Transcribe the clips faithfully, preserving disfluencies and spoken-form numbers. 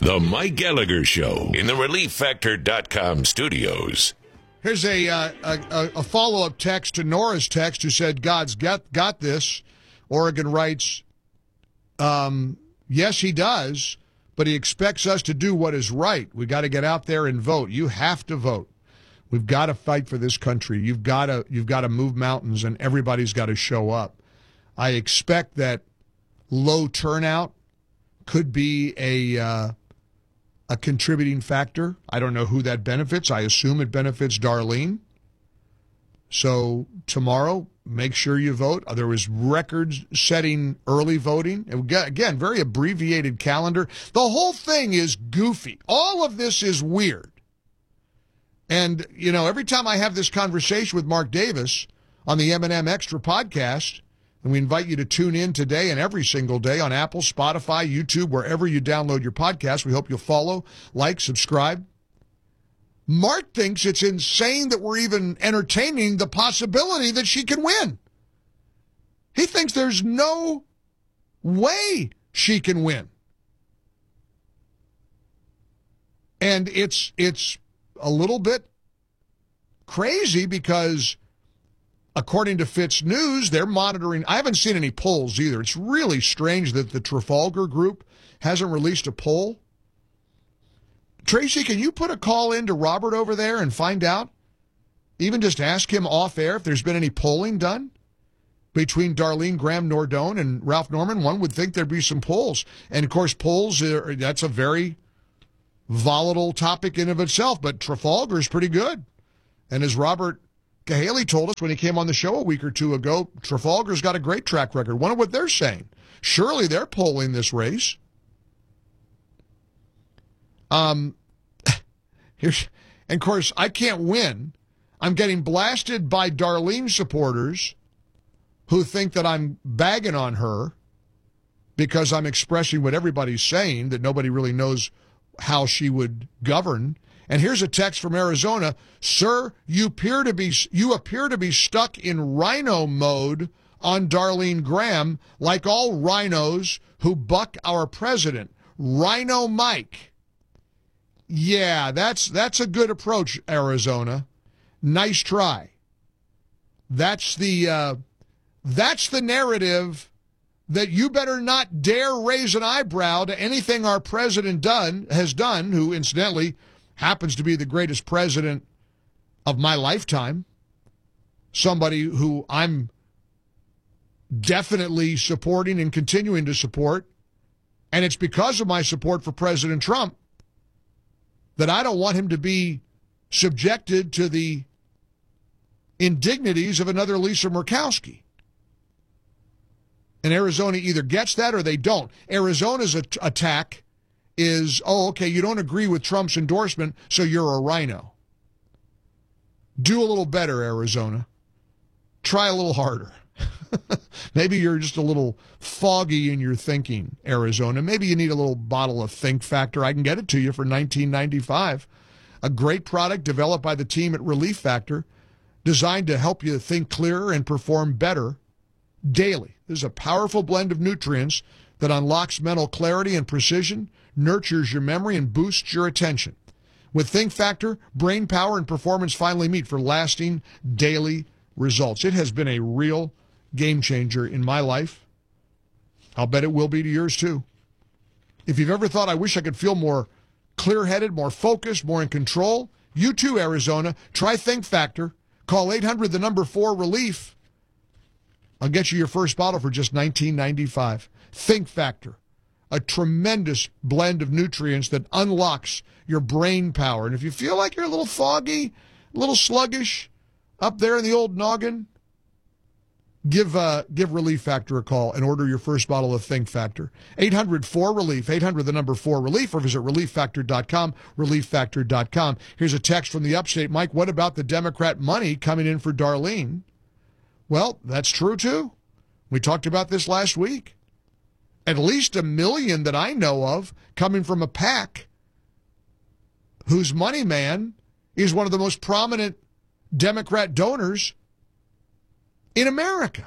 The Mike Gallagher Show in the relief factor dot com studios. Here's a, uh, a, a follow-up text to Nora's text who said, God's got, got this. Oregon writes, um, yes, he does, but he expects us to do what is right. We got to get out there and vote. You have to vote. We've got to fight for this country. You've got to you've got to move mountains, and everybody's got to show up. I expect that low turnout could be a uh, a contributing factor. I don't know who that benefits. I assume it benefits Darlene. So tomorrow, make sure you vote. There was record-setting early voting. And again, very abbreviated calendar. The whole thing is goofy. All of this is weird. And, you know, every time I have this conversation with Mark Davis on the M and M Extra podcast, and we invite you to tune in today and every single day on Apple, Spotify, YouTube, wherever you download your podcast. We hope you'll follow, like, subscribe. Mark thinks it's insane that we're even entertaining the possibility that she can win. He thinks there's no way she can win. And it's it's a little bit crazy because, according to Fitz News, they're monitoring. I haven't seen any polls either. It's really strange that the Trafalgar Group hasn't released a poll. Tracy, can you put a call in to Robert over there and find out? Even just ask him off air if there's been any polling done between Darlene Graham Nordone and Ralph Norman. One would think there'd be some polls. And, of course, polls, are, that's a very volatile topic in of itself. But Trafalgar is pretty good. And as Robert Cahaley told us when he came on the show a week or two ago, Trafalgar's got a great track record. Wonder what they're saying. Surely they're polling this race. Um, here's, and of course, I can't win. I'm getting blasted by Darlene supporters who think that I'm bagging on her because I'm expressing what everybody's saying, that nobody really knows how she would govern. And here's a text from Arizona. Sir, you appear to be, you appear to be stuck in rhino mode on Darlene Graham, like all rhinos who buck our president. Rhino Mike. Yeah, that's that's a good approach, Arizona. Nice try. That's the uh, that's the narrative that you better not dare raise an eyebrow to anything our president done has done, who incidentally happens to be the greatest president of my lifetime. Somebody who I'm definitely supporting and continuing to support. And it's because of my support for President Trump that I don't want him to be subjected to the indignities of another Lisa Murkowski. And Arizona either gets that or they don't. Arizona's at- attack is, oh, okay, you don't agree with Trump's endorsement, so you're a rhino. Do a little better, Arizona. Try a little harder. Maybe you're just a little foggy in your thinking, Arizona. Maybe you need a little bottle of Think Factor. I can get it to you for nineteen ninety-five dollars. A great product developed by the team at Relief Factor, designed to help you think clearer and perform better daily. This is a powerful blend of nutrients that unlocks mental clarity and precision, nurtures your memory, and boosts your attention. With Think Factor, brain power and performance finally meet for lasting daily results. It has been a real game changer in my life. I'll bet it will be to yours too. If you've ever thought, I wish I could feel more clear-headed, more focused, more in control, you too, Arizona, try Think Factor. Call eight hundred, the number four, relief. I'll get you your first bottle for just nineteen ninety-five. Think Factor, a tremendous blend of nutrients that unlocks your brain power. And if you feel like you're a little foggy, a little sluggish up there in the old noggin, Give uh, give Relief Factor a call and order your first bottle of Think Factor. eight hundred four relief, eight hundred the number four relief, or visit relief factor dot com, relief factor dot com. Here's a text from the upstate. Mike, what about the Democrat money coming in for Darlene? Well, that's true, too. We talked about this last week. At least a million that I know of coming from a PAC whose money man is one of the most prominent Democrat donors in America.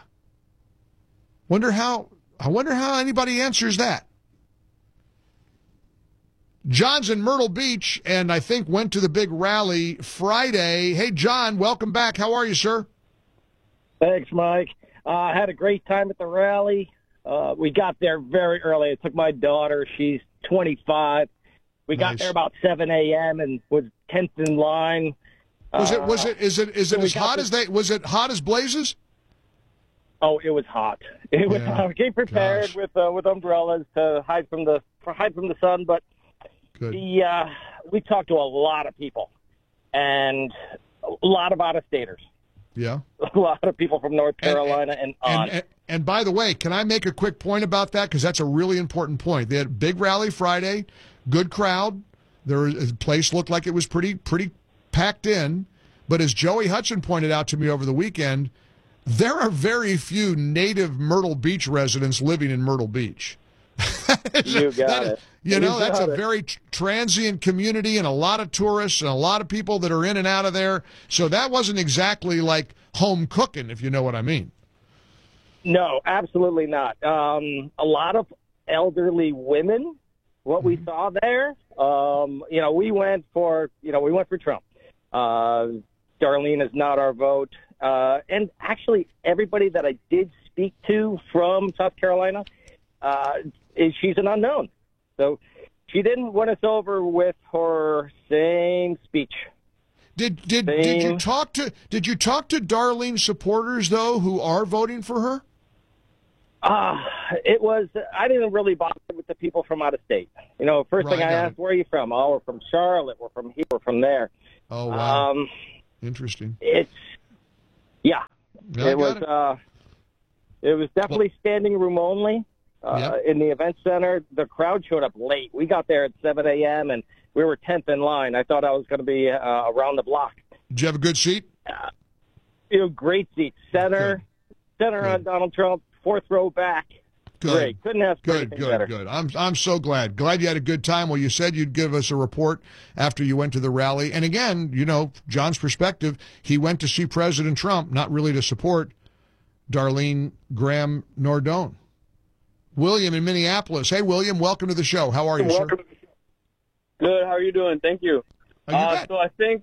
Wonder how, I wonder how anybody answers that. John's in Myrtle Beach, and I think went to the big rally Friday. Hey, John, welcome back. How are you, sir? Thanks, Mike. Uh, I had a great time at the rally. Uh, we got there very early. I took my daughter. She's twenty-five. We Nice. got there about seven a.m. and was tenth in line. Was it? Uh, Was it? Is it? Is it so we as got hot the- as they? Was it hot as blazes? Oh, it was hot. It was. Yeah. hot. We came prepared Gosh. with uh, with umbrellas to hide from the for hide from the sun. But Good. the uh, we talked to a lot of people, and a lot of out-of-staters. Yeah. A lot of people from North Carolina and, and, on. and, and by the way, can I make a quick point about that? Because that's a really important point. They had a big rally Friday, good crowd. There was, the place looked like it was pretty pretty packed in. But as Joey Hudson pointed out to me over the weekend, there are very few native Myrtle Beach residents living in Myrtle Beach. You got That is- it. You know, You that's a got it. very tr- transient community and a lot of tourists and a lot of people that are in and out of there. So that wasn't exactly like home cooking, if you know what I mean. No, absolutely not. Um, a lot of elderly women. What we saw there, um, you know, we went for, you know, we went for Trump. Uh, Darlene is not our vote. Uh, and actually, everybody that I did speak to from South Carolina, uh, is she's an unknown. So she didn't win us over with her same speech. Did did did you Same. talk to did you talk to Darlene supporters though who are voting for her? Uh, it was, I didn't really bother with the people from out of state. You know, first thing Right, I got asked, it. where are you from? Oh, we're from Charlotte. We're from here. We're from there. Oh wow, Um, interesting. it's, yeah, Yeah, I it got was, it. uh, it was definitely standing room only. Uh, Yep. in the event center, the crowd showed up late. We got there at seven a.m. and we were tenth in line. I thought I was going to be uh, around the block. Did you have a good seat? You know, great seat. Center, center Good. on Donald Trump, fourth row back. Good. Great. Couldn't ask for Good, anything good, better. good. I'm I'm so glad. Glad you had a good time. Well, you said you'd give us a report after you went to the rally. And again, you know, John's perspective, he went to see President Trump, not really to support Darlene Graham Nordone. William in Minneapolis. Hey, William, welcome to the show. How are you, sir? Welcome. Good. How are you doing? Thank you. Oh, you uh, bet. so I think,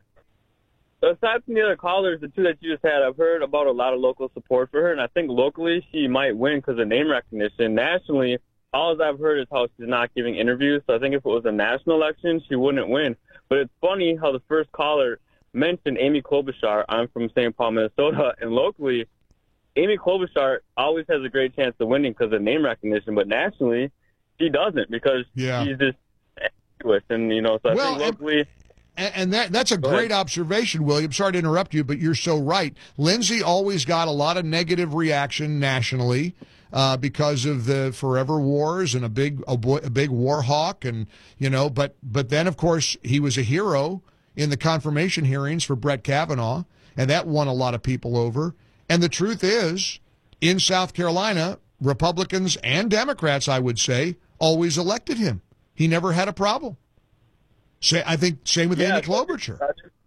aside from the other callers, the two that you just had, I've heard about a lot of local support for her, and I think locally she might win because of name recognition. Nationally, all I've heard is how she's not giving interviews. So I think if it was a national election, she wouldn't win. But it's funny how the first caller mentioned Amy Klobuchar. I'm from Saint Paul, Minnesota, and locally, Amy Klobuchar always has a great chance of winning because of name recognition, but nationally, she doesn't because Yeah. she's just ambiguous. And, you know, so I Well, think locally, And, and that that's a Go great ahead. observation, William. Sorry to interrupt you, but you're so right. Lindsay always got a lot of negative reaction nationally uh, because of the forever wars and a big a, boy, a big war hawk, and you know. But but then of course he was a hero in the confirmation hearings for Brett Kavanaugh, and that won a lot of people over. And the truth is, in South Carolina, Republicans and Democrats, I would say, always elected him. He never had a problem. Say, I think same with Yeah, Amy Klobuchar.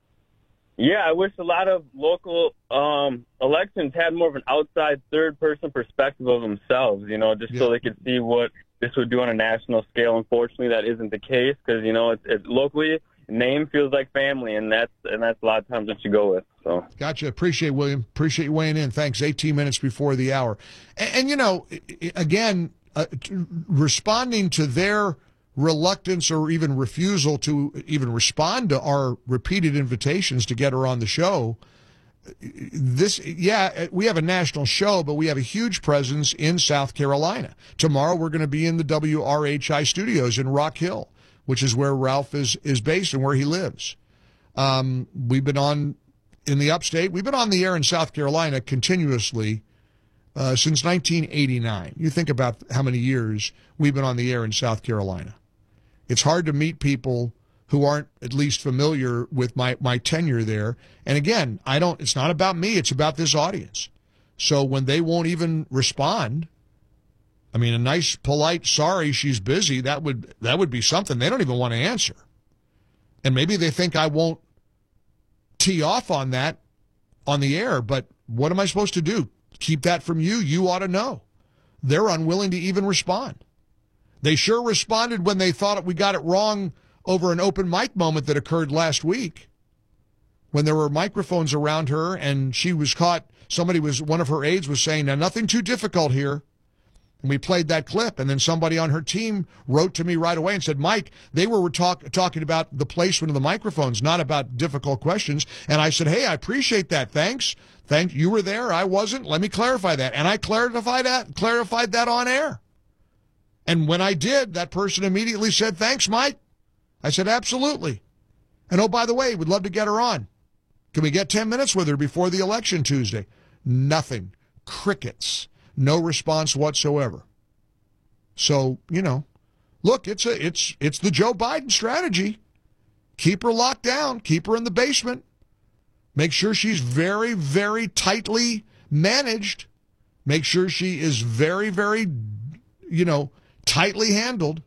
yeah, I wish a lot of local um, elections had more of an outside third-person perspective of themselves, you know, just Yeah. so they could see what this would do on a national scale. Unfortunately, that isn't the case because, you know, it's, it's locally, name feels like family, and that's and that's a lot of times what you go with. So. Gotcha. Appreciate it, William. Appreciate you weighing in. Thanks. eighteen minutes before the hour. And, and you know, i- i- again, uh, t- responding to their reluctance or even refusal to even respond to our repeated invitations to get her on the show. This, yeah, we have a national show, but we have a huge presence in South Carolina. Tomorrow we're going to be in the W R H I studios in Rock Hill, which is where Ralph is, is based and where he lives. Um, we've been on in the upstate. We've been on the air in South Carolina continuously uh, since nineteen eighty-nine. You think about how many years we've been on the air in South Carolina. It's hard to meet people who aren't at least familiar with my, my tenure there. And again, I don't, it's not about me. It's about this audience. So when they won't even respond, I mean, a nice, polite, sorry, she's busy, that would, that would be something. They don't even want to answer. And maybe they think I won't tee off on that on the air, but what am I supposed to do? Keep that from you? You ought to know. They're unwilling to even respond. They sure responded when they thought we got it wrong over an open mic moment that occurred last week when there were microphones around her and she was caught. Somebody was, one of her aides was saying, now, nothing too difficult here. And we played that clip, and then somebody on her team wrote to me right away and said, Mike, they were talk, talking about the placement of the microphones, not about difficult questions. And I said, hey, I appreciate that. Thanks. Thank you were there. I wasn't. Let me clarify that. And I clarified that, clarified that on air. And when I did, that person immediately said, thanks, Mike. I said, absolutely. And oh, by the way, we'd love to get her on. Can we get ten minutes with her before the election Tuesday? Nothing. Crickets. No response whatsoever. So, you know, look, it's a it's it's the Joe Biden strategy. Keep her locked down, keep her in the basement. Make sure she's very, very tightly managed. Make sure she is very, very, you know, tightly handled.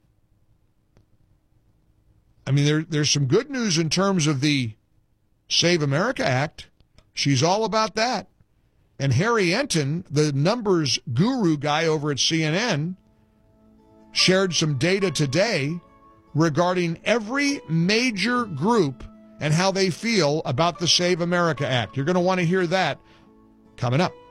I mean, there there's some good news in terms of the Save America Act. She's all about that. And Harry Enton, the numbers guru guy over at C N N, shared some data today regarding every major group and how they feel about the Save America Act. You're going to want to hear that coming up.